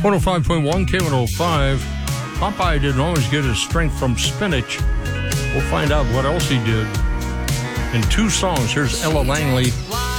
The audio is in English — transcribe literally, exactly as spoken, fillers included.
one oh five point one, K one oh five. Popeye didn't always get his strength from spinach. We'll find out what else he did in two songs. Here's Ella Langley